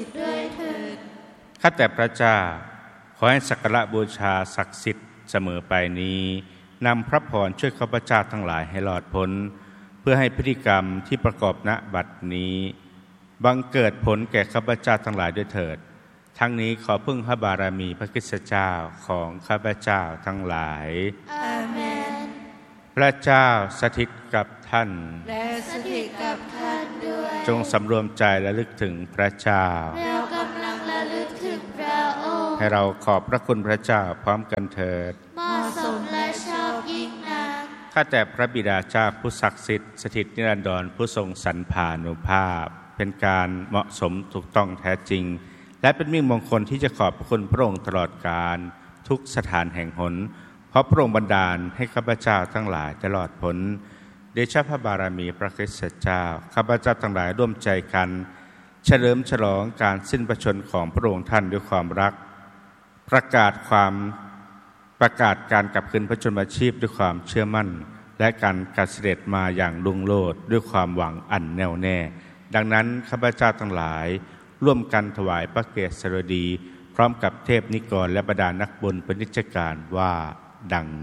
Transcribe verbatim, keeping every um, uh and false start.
ทธิ์ด้วยเถิดข้าแต่พระเจ้าขอให้สักการะบูชาศักดิ์สิทธิ์เสมอไปนี้นำพระพรช่วยข้าพเจ้าทั้งหลายให้รอดพ้นเพื่อให้พฤติกรรมที่ประกอบณบัดนี้บังเกิดผลแก่ข้าพเจ้าทั้งหลายด้วยเถิดทั้งนี้ขอพึ่งพระบารมีพระคริสตเจ้าของข้าพเจ้าทั้งหลายอาเมนพระเจ้าสถิตกับท่านและสถิตกับท่านด้วยจงสำรวมใจระลึกถึงพระเจ้าเรากำลังระลึกถึงพระองค์ให้เราขอบพระคุณพระเจ้าพร้อมกันเถิดเหมาะสมและชอบยิ่งนักข้าแต่พระบิดาเจ้าผู้ศักดิ์สิทธิ์สถิตนิรันดรผู้ทรงสรรพานุภาพเป็นการเหมาะสมถูกต้องแท้จริงและเป็นมิ่งมงคลที่จะขอบพระคุณพระองค์ตลอดกาลทุกสถานแห่งหนเพราะพระองค์บันดาลให้ข้าพเจ้าทั้งหลายตลอดพ้นเดชะพระบารมีพระคริสตเจ้าข้าพเจ้าทั้งหลายร่วมใจกันเฉลิมฉลองการสิ้นพระชนม์ของพระองค์ท่านด้วยความรักประกาศความประกาศการกลับคืนพระชนมาชีพด้วยความเชื่อมั่นและการกัดเสด็จมาอย่างรุ่งโรจน์ด้วยความหวังอันแน่วแน่ดังนั้นข้าพเจ้าทั้งหลายร่วมกันถวายพระเกศสดุดีพร้อมกับเทพนิกรและบรรดานักบุญเป็นนิจการว่าดัง